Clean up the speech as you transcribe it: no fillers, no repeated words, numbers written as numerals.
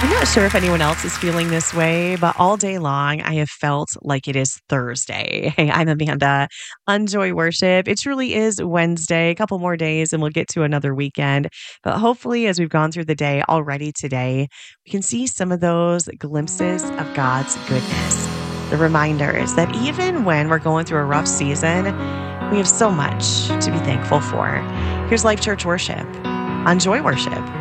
I'm not sure if anyone else is feeling this way, but all day long I have felt like it is Thursday. Hey, I'm Amanda. Enjoy worship. It truly is Wednesday, a couple more days, and we'll get to another weekend. But hopefully, as we've gone through the day already today, we can see some of those glimpses of God's goodness. The reminders that even when we're going through a rough season, we have so much to be thankful for. Here's Life Church Worship. Enjoy worship.